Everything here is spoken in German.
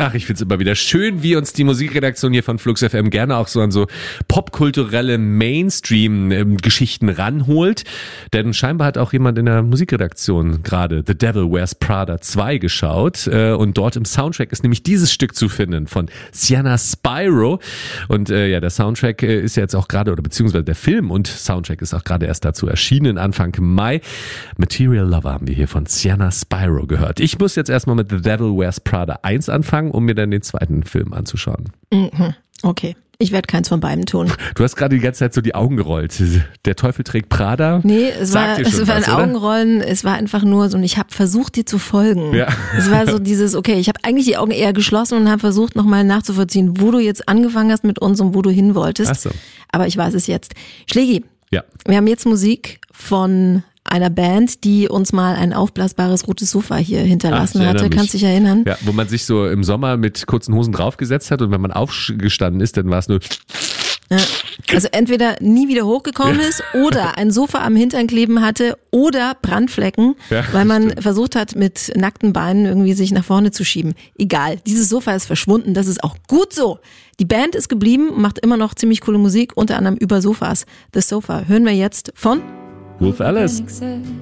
Ach, ich find's immer wieder schön, wie uns die Musikredaktion hier von Flux FM gerne auch so an so popkulturelle Mainstream-Geschichten ranholt. Denn scheinbar hat auch jemand in der Musikredaktion gerade The Devil Wears Prada 2 geschaut. Und dort im Soundtrack ist nämlich dieses Stück zu finden von Sienna Spyro. Und der Soundtrack ist ja jetzt auch gerade, oder beziehungsweise der Film und Soundtrack ist auch gerade erst dazu erschienen, Anfang Mai. Material Lover haben wir hier von Sienna Spyro gehört. Ich muss jetzt erstmal mit The Devil Wears Prada 1 anfangen, um mir dann den zweiten Film anzuschauen. Okay, ich werde keins von beiden tun. Du hast gerade die ganze Zeit so die Augen gerollt. Der Teufel trägt Prada. Nee, es war ein Augenrollen, es war einfach nur so, und ich habe versucht, dir zu folgen. Ja. Es war so dieses, okay, ich habe eigentlich die Augen eher geschlossen und habe versucht, nochmal nachzuvollziehen, wo du jetzt angefangen hast mit uns und wo du hin wolltest. Ach so. Aber ich weiß es jetzt. Schlägi, Ja. wir haben jetzt Musik von einer Band, die uns mal ein aufblasbares rotes Sofa hier hinterlassen hatte. Kannst dich erinnern? Ja, wo man sich so im Sommer mit kurzen Hosen draufgesetzt hat und wenn man aufgestanden ist, dann war es nur... Ja. Also entweder nie wieder hochgekommen ist oder ein Sofa am Hintern kleben hatte oder Brandflecken, weil man versucht hat, mit nackten Beinen irgendwie sich nach vorne zu schieben. Egal, dieses Sofa ist verschwunden, das ist auch gut so. Die Band ist geblieben und macht immer noch ziemlich coole Musik, unter anderem über Sofas. The Sofa hören wir jetzt von Wolf Alice.